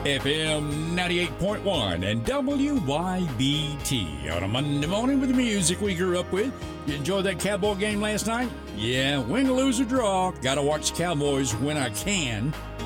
FM 98.1 and WYBT on a Monday morning with the music we grew up with. You enjoyed that Cowboy game last night? Yeah, win, lose, or draw. Gotta watch the Cowboys when I can.